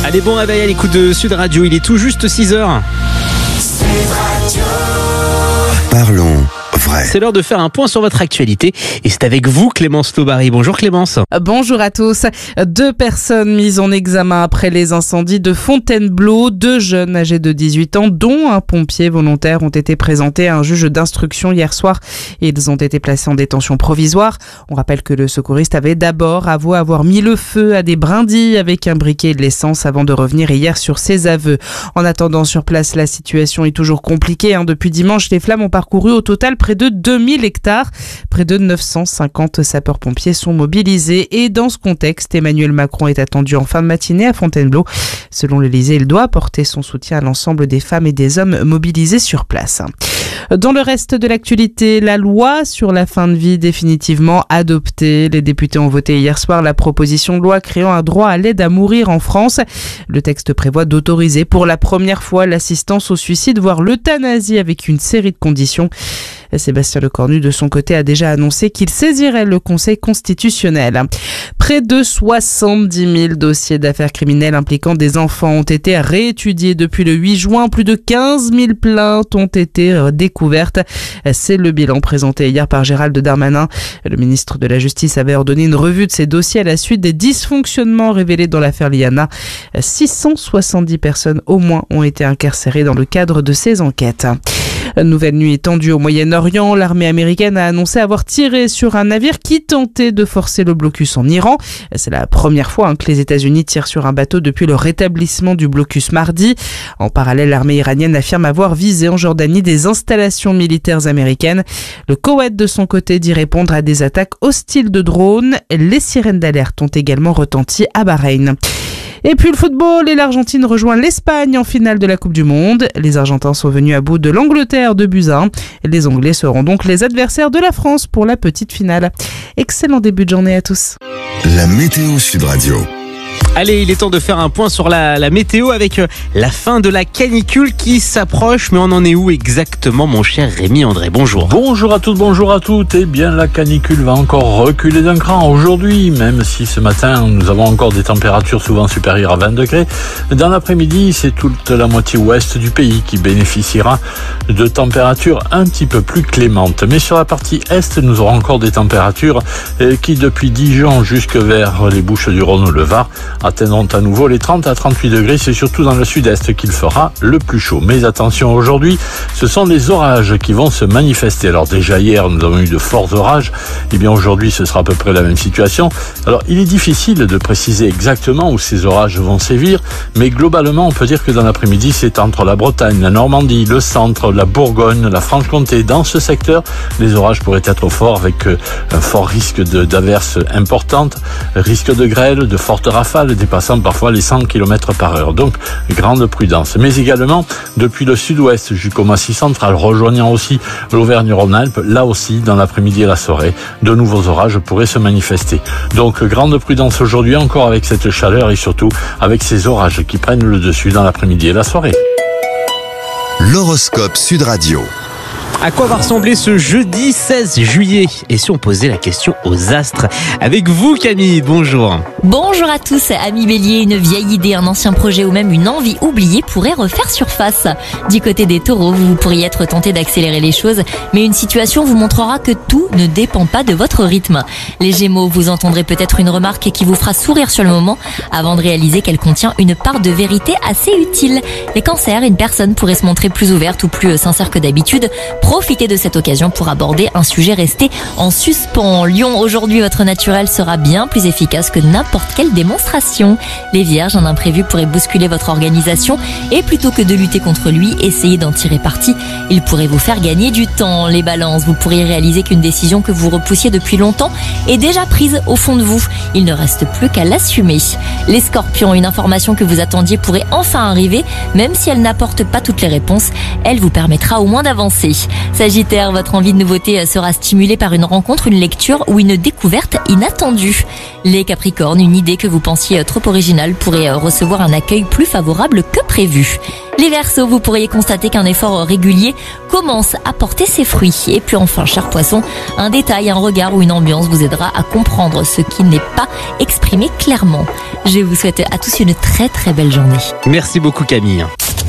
Allez, bon réveil à l'écoute de Sud Radio, il est tout juste 6h. Parlons vrai. C'est l'heure de faire un point sur votre actualité et c'est avec vous Clémence Taubary. Bonjour Clémence. Bonjour à tous. 2 personnes mises en examen après les incendies de Fontainebleau. 2 jeunes âgés de 18 ans, dont un pompier volontaire, ont été présentés à un juge d'instruction hier soir. Ils ont été placés en détention provisoire. On rappelle que le secouriste avait d'abord avoué avoir mis le feu à des brindilles avec un briquet et de l'essence avant de revenir hier sur ses aveux. En attendant sur place, la situation est toujours compliquée. Depuis dimanche, les flammes ont parcouru au total près de 2000 hectares. Près de 950 sapeurs-pompiers sont mobilisés et dans ce contexte, Emmanuel Macron est attendu en fin de matinée à Fontainebleau. Selon l'Élysée, il doit apporter son soutien à l'ensemble des femmes et des hommes mobilisés sur place. Dans le reste de l'actualité, la loi sur la fin de vie définitivement adoptée. Les députés ont voté hier soir la proposition de loi créant un droit à l'aide à mourir en France. Le texte prévoit d'autoriser pour la première fois l'assistance au suicide, voire l'euthanasie avec une série de conditions. Sébastien Lecornu, de son côté, a déjà annoncé qu'il saisirait le Conseil constitutionnel. Près de 70 000 dossiers d'affaires criminelles impliquant des enfants ont été réétudiés depuis le 8 juin. Plus de 15 000 plaintes ont été découvertes. C'est le bilan présenté hier par Gérald Darmanin. Le ministre de la Justice avait ordonné une revue de ces dossiers à la suite des dysfonctionnements révélés dans l'affaire Liana. 670 personnes au moins ont été incarcérées dans le cadre de ces enquêtes. Nouvelle nuit tendue au Moyen-Orient. L'armée américaine a annoncé avoir tiré sur un navire qui tentait de forcer le blocus en Iran. C'est la première fois que les États-Unis tirent sur un bateau depuis le rétablissement du blocus mardi. En parallèle, l'armée iranienne affirme avoir visé en Jordanie des installations militaires américaines. Le Koweït, de son côté, dit répondre à des attaques hostiles de drones. Les sirènes d'alerte ont également retenti à Bahreïn. Et puis le football, et l'Argentine rejoint l'Espagne en finale de la Coupe du Monde. Les Argentins sont venus à bout de l'Angleterre de buts à 1. Les Anglais seront donc les adversaires de la France pour la petite finale. Excellent début de journée à tous. La météo Sud Radio. Allez, il est temps de faire un point sur la météo avec la fin de la canicule qui s'approche. Mais on en est où exactement, mon cher Rémi André? Bonjour. Bonjour à toutes, bonjour à toutes. Eh bien, la canicule va encore reculer d'un cran aujourd'hui, même si ce matin, nous avons encore des températures souvent supérieures à 20 degrés. Dans l'après-midi, c'est toute la moitié ouest du pays qui bénéficiera de températures un petit peu plus clémentes. Mais sur la partie est, nous aurons encore des températures qui, depuis Dijon jusque vers les Bouches-du-Rhône ou le Var, atteindront à nouveau les 30 à 38 degrés. C'est surtout dans le sud-est qu'il fera le plus chaud. Mais attention, aujourd'hui, ce sont les orages qui vont se manifester. Alors déjà hier, nous avons eu de forts orages. Eh bien aujourd'hui, ce sera à peu près la même situation. Alors il est difficile de préciser exactement où ces orages vont sévir, mais globalement, on peut dire que dans l'après-midi, c'est entre la Bretagne, la Normandie, le centre, la Bourgogne, la Franche-Comté. Dans ce secteur, les orages pourraient être forts avec un fort risque d'averses importantes, risque de grêle, de fortes rafales, dépassant parfois les 100 km par heure. Donc, grande prudence. Mais également, depuis le sud-ouest jusqu'au Massif central, rejoignant aussi l'Auvergne-Rhône-Alpes, là aussi, dans l'après-midi et la soirée, de nouveaux orages pourraient se manifester. Donc, grande prudence aujourd'hui, encore avec cette chaleur et surtout avec ces orages qui prennent le dessus dans l'après-midi et la soirée. L'horoscope Sud Radio. À quoi va ressembler ce jeudi 16 juillet? Et si on posait la question aux astres? Avec vous Camille, bonjour. Bonjour à tous, amis Bélier, une vieille idée, un ancien projet ou même une envie oubliée pourrait refaire surface. Du côté des Taureaux, vous pourriez être tenté d'accélérer les choses, mais une situation vous montrera que tout ne dépend pas de votre rythme. Les Gémeaux, vous entendrez peut-être une remarque qui vous fera sourire sur le moment, avant de réaliser qu'elle contient une part de vérité assez utile. Les Cancers, une personne pourrait se montrer plus ouverte ou plus sincère que d'habitude. Profitez de cette occasion pour aborder un sujet resté en suspens. Lion, aujourd'hui, votre naturel sera bien plus efficace que n'importe quelle démonstration. Les Vierges, un imprévu pourrait bousculer votre organisation et plutôt que de lutter contre lui, essayez d'en tirer parti. Il pourrait vous faire gagner du temps. Les Balances, vous pourriez réaliser qu'une décision que vous repoussiez depuis longtemps est déjà prise au fond de vous. Il ne reste plus qu'à l'assumer. Les Scorpions, une information que vous attendiez pourrait enfin arriver, même si elle n'apporte pas toutes les réponses. Elle vous permettra au moins d'avancer. Sagittaire, votre envie de nouveauté sera stimulée par une rencontre, une lecture ou une découverte inattendue. Les Capricornes, une idée que vous pensiez trop originale pourrait recevoir un accueil plus favorable que prévu. Les Verseaux, vous pourriez constater qu'un effort régulier commence à porter ses fruits. Et puis enfin, cher Poisson, un détail, un regard ou une ambiance vous aidera à comprendre ce qui n'est pas exprimé clairement. Je vous souhaite à tous une très très belle journée. Merci beaucoup Camille.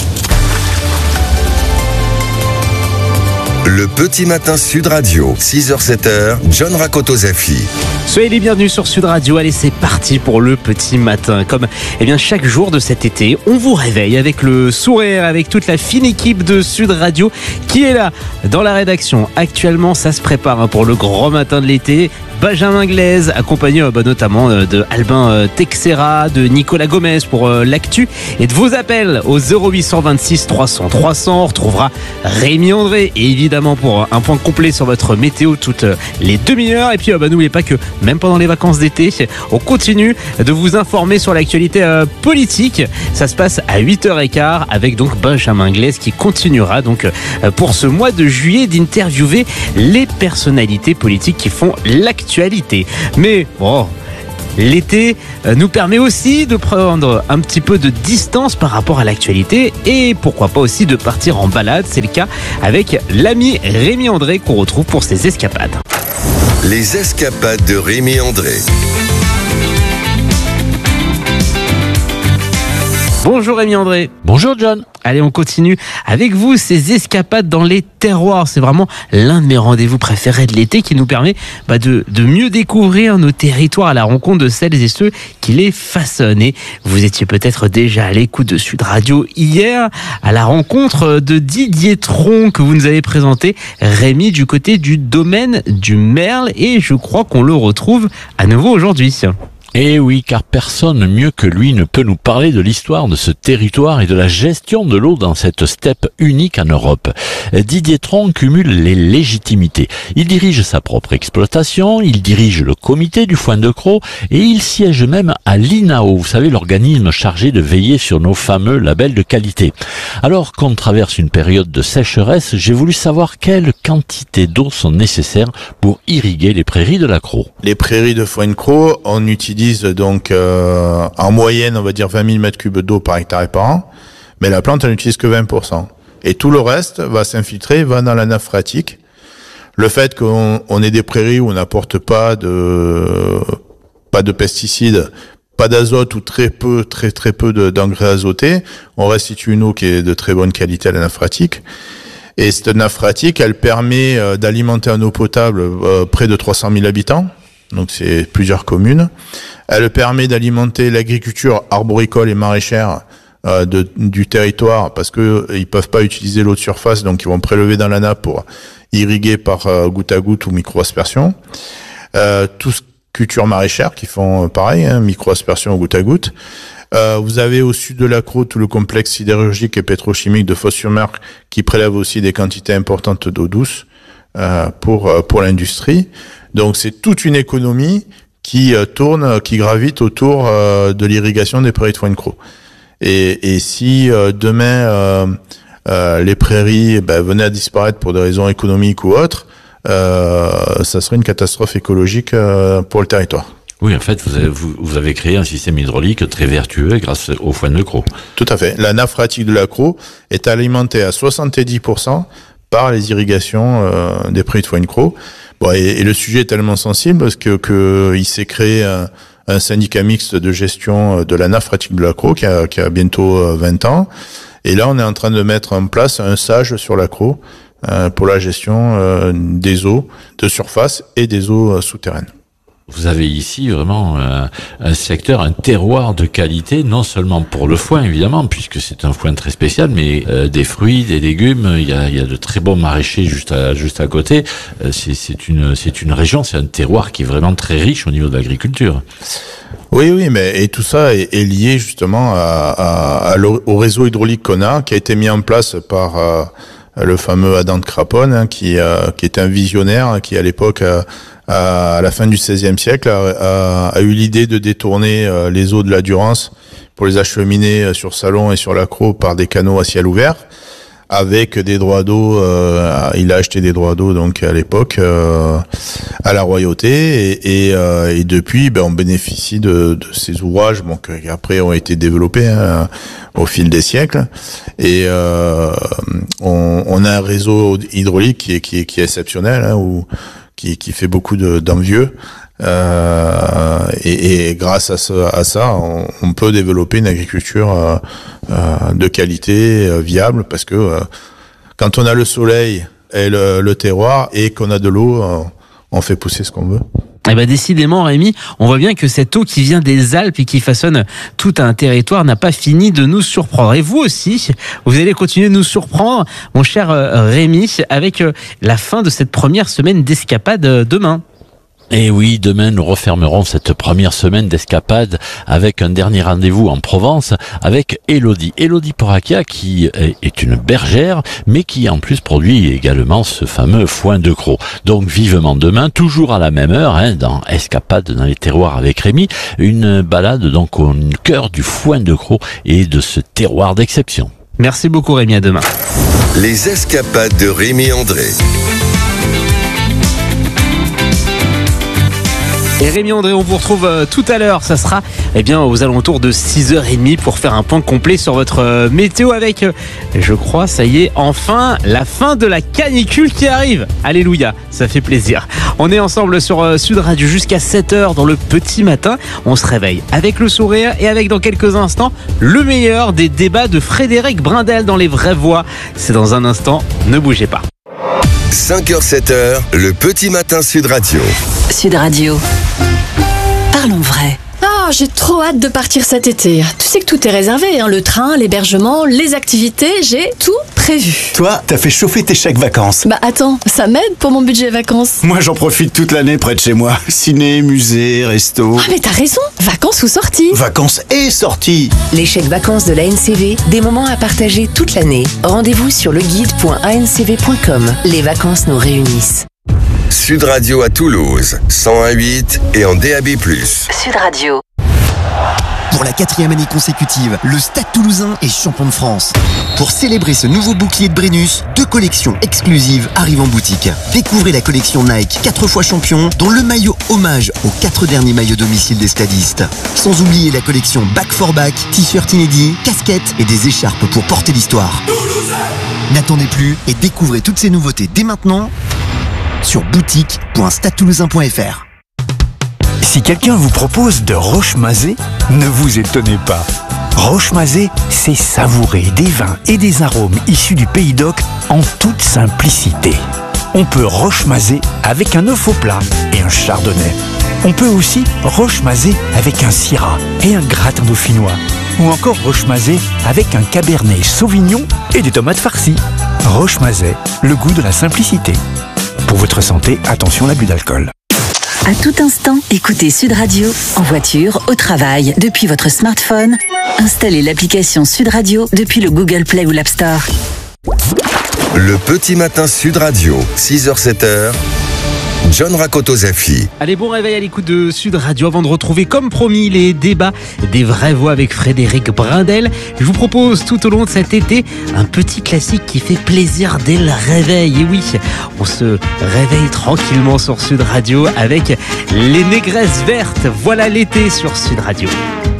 Le petit matin Sud Radio, 6h-7h, John Rakoto-Zafi. Soyez les bienvenus sur Sud Radio. Allez, c'est parti pour le petit matin. Comme chaque jour de cet été, on vous réveille avec le sourire, avec toute la fine équipe de Sud Radio qui est là dans la rédaction. Actuellement, ça se prépare pour le grand matin de l'été. Benjamin Glaise, accompagné notamment de Albin Texera, de Nicolas Gomez pour l'actu et de vos appels au 0826 300 300. On retrouvera Rémi André et évidemment pour un point complet sur votre météo toutes les demi-heures. Et puis n'oubliez pas que même pendant les vacances d'été, on continue de vous informer sur l'actualité politique. Ça se passe à 8h15 avec donc Benjamin Glaise qui continuera donc pour ce mois de juillet d'interviewer les personnalités politiques qui font l'actualité. Mais l'été nous permet aussi de prendre un petit peu de distance par rapport à l'actualité et pourquoi pas aussi de partir en balade. C'est le cas avec l'ami Rémi André qu'on retrouve pour ses escapades. Les escapades de Rémi André. Bonjour Rémi André. Bonjour John. Allez, on continue avec vous, ces escapades dans les terroirs. C'est vraiment l'un de mes rendez-vous préférés de l'été qui nous permet de mieux découvrir nos territoires à la rencontre de celles et ceux qui les façonnent. Et vous étiez peut-être déjà à l'écoute de Sud Radio hier à la rencontre de Didier Tron que vous nous avez présenté, Rémi, du côté du domaine du Merle. Et je crois qu'on le retrouve à nouveau aujourd'hui. Eh oui, car personne mieux que lui ne peut nous parler de l'histoire de ce territoire et de la gestion de l'eau dans cette steppe unique en Europe. Didier Tron cumule les légitimités. Il dirige sa propre exploitation, il dirige le comité du foin de Crau et il siège même à l'INAO, vous savez, l'organisme chargé de veiller sur nos fameux labels de qualité. Alors qu'on traverse une période de sécheresse, j'ai voulu savoir quelle quantité d'eau sont nécessaires pour irriguer les prairies de la Crau. Les prairies de foin de Crau, on utilise donc en moyenne, on va dire 20 000 mètres cubes d'eau par hectare et par an, mais la plante, elle n'utilise que 20%. Et tout le reste va s'infiltrer, va dans la nappe phréatique. Le fait qu'on ait des prairies où on n'apporte pas de pesticides, pas d'azote ou très peu d'engrais azotés, on restitue une eau qui est de très bonne qualité à la nappe phréatique. Et cette nappe phréatique, elle permet d'alimenter en eau potable près de 300 000 habitants. Donc c'est plusieurs communes. Elle permet d'alimenter l'agriculture arboricole et maraîchère du territoire parce que ils peuvent pas utiliser l'eau de surface, donc ils vont prélever dans la nappe pour irriguer par goutte à goutte ou micro-aspersion. Tous cultures maraîchères qui font pareil, micro-aspersion ou goutte à goutte. Vous avez au sud de la Crau tout le complexe sidérurgique et pétrochimique de Fos-sur-Mer qui prélève aussi des quantités importantes d'eau douce pour l'industrie. Donc c'est toute une économie qui gravite autour de l'irrigation des prairies de foin de Crau. Et si demain les prairies venaient à disparaître pour des raisons économiques ou autres, ça serait une catastrophe écologique pour le territoire. Oui, en fait, vous avez créé un système hydraulique très vertueux grâce au foin de Crau. Tout à fait. La nappe phréatique de la Crau est alimentée à 70% par les irrigations des prairies de foin de Crau. Bon, et le sujet est tellement sensible parce que il s'est créé un syndicat mixte de gestion de la nappe phréatique de la Crau qui a bientôt 20 ans. Et là, on est en train de mettre en place un SAGE sur la Crau pour la gestion des eaux de surface et des eaux souterraines. Vous avez ici vraiment un secteur, un terroir de qualité, non seulement pour le foin évidemment, puisque c'est un foin très spécial, mais des fruits, des légumes, il y a de très bons maraîchers juste à côté. C'est une région, c'est un terroir qui est vraiment très riche au niveau de l'agriculture. Oui, mais et tout ça est lié justement au réseau hydraulique qu'on a, qui a été mis en place par le fameux Adam de Craponne, qui était un visionnaire, qui à l'époque à la fin du XVIe siècle, a eu l'idée de détourner les eaux de la Durance pour les acheminer sur Salon et sur la Crau par des canaux à ciel ouvert. avec des droits d'eau. Il a acheté des droits d'eau donc à l'époque à la royauté et depuis on bénéficie de ces ouvrages qui après ont été développés au fil des siècles et on a un réseau hydraulique qui est exceptionnel qui fait beaucoup d'envieux. Et grâce à ça, on peut développer une agriculture de qualité, viable, parce que quand on a le soleil et le terroir et qu'on a de l'eau, on fait pousser ce qu'on veut. Eh ben décidément, Rémi, on voit bien que cette eau qui vient des Alpes et qui façonne tout un territoire n'a pas fini de nous surprendre. Et vous aussi, vous allez continuer de nous surprendre, mon cher Rémi, avec la fin de cette première semaine d'escapade demain. Et oui, demain nous refermerons cette première semaine d'escapade avec un dernier rendez-vous en Provence avec Élodie. Élodie Poracchia qui est une bergère mais qui en plus produit également ce fameux foin de croc. Donc vivement demain, toujours à la même heure, dans Escapade dans les terroirs avec Rémi, une balade donc au cœur du foin de croc et de ce terroir d'exception. Merci beaucoup Rémi, à demain. Les escapades de Rémi André. Et Rémi André, on vous retrouve tout à l'heure. Ça sera aux alentours de 6h30 pour faire un point complet sur votre météo avec, je crois, ça y est, enfin, la fin de la canicule qui arrive. Alléluia, ça fait plaisir. On est ensemble sur Sud Radio jusqu'à 7h dans le petit matin. On se réveille avec le sourire et avec dans quelques instants le meilleur des débats de Frédéric Brindel dans Les Vraies Voix. C'est dans un instant, ne bougez pas. 5h, 7h, le petit matin Sud Radio. Sud Radio. Parlons vrai. Ah, j'ai trop hâte de partir cet été. Tu sais que tout est réservé, le train, l'hébergement, les activités, j'ai tout prévu. Toi, t'as fait chauffer tes chèques vacances. Bah attends, ça m'aide pour mon budget vacances. Moi, j'en profite toute l'année près de chez moi. Ciné, musée, resto. Ah mais t'as raison, vacances ou sorties. Vacances et sorties. Les chèques vacances de l'ANCV, des moments à partager toute l'année. Rendez-vous sur leguide.ancv.com. Les vacances nous réunissent. Sud Radio à Toulouse, 101.8 et en DAB+. Sud Radio. Pour la 4e année consécutive, le Stade Toulousain est champion de France. Pour célébrer ce nouveau bouclier de Brennus, 2 collections exclusives arrivent en boutique. Découvrez la collection Nike 4 fois champion, dont le maillot hommage aux 4 derniers maillots domicile des stadistes. Sans oublier la collection Back for Back, t-shirt inédits, casquettes et des écharpes pour porter l'histoire. N'attendez plus et découvrez toutes ces nouveautés dès maintenant sur boutique.stadetoulousain.fr. Si quelqu'un vous propose de roche-mazé, ne vous étonnez pas. Roche-mazé, c'est savourer des vins et des arômes issus du Pays d'Oc en toute simplicité. On peut roche-mazé avec un œuf au plat et un chardonnay. On peut aussi roche-mazé avec un syrah et un gratin dauphinois. Ou encore roche-mazé avec un cabernet sauvignon et des tomates farcies. Roche-mazé, le goût de la simplicité. Pour votre santé, attention à l'abus d'alcool. À tout instant, écoutez Sud Radio, en voiture, au travail, depuis votre smartphone. Installez l'application Sud Radio depuis le Google Play ou l'App Store. Le petit matin Sud Radio, 6h, 7h. John Rakotozafi. Allez, bon réveil à l'écoute de Sud Radio avant de retrouver comme promis les débats des vraies voix avec Frédéric Brindel. Je vous propose tout au long de cet été un petit classique qui fait plaisir dès le réveil. Et oui, on se réveille tranquillement sur Sud Radio avec les négresses vertes. Voilà l'été sur Sud Radio.